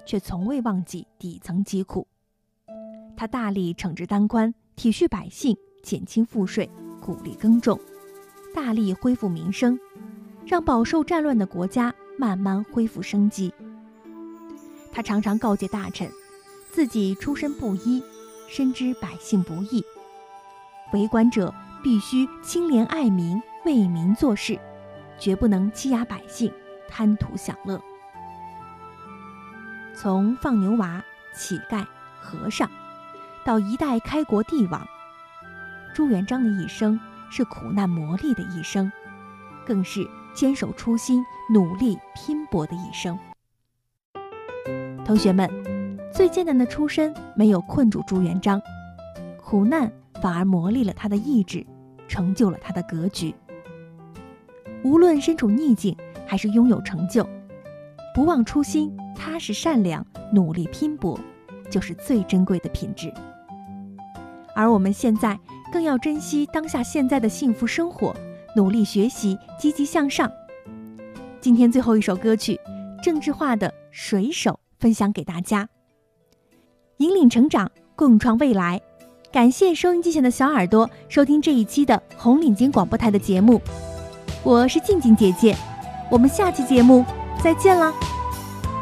却从未忘记底层疾苦。他大力惩治当官，体恤百姓，减轻赋税，鼓励耕种，大力恢复民生，让饱受战乱的国家慢慢恢复生机。他常常告诫大臣，自己出身布衣，深知百姓不易，为官者必须清廉爱民，为民做事，绝不能欺压百姓，贪图享乐。从放牛娃、乞丐、和尚，到一代开国帝王，朱元璋的一生是苦难磨砺的一生，更是坚守初心、努力拼搏的一生。同学们，最艰难的出身没有困住朱元璋，苦难反而磨砺了他的意志，成就了他的格局。无论身处逆境还是拥有成就，不忘初心，踏实善良，努力拼搏，就是最珍贵的品质。而我们现在更要珍惜当下现在的幸福生活，努力学习，积极向上。今天最后一首歌曲，郑智化的《水手》分享给大家。引领成长，共创未来。感谢收音机前的小耳朵收听这一期的红领巾广播台的节目，我是静静姐姐，我们下期节目再见啦。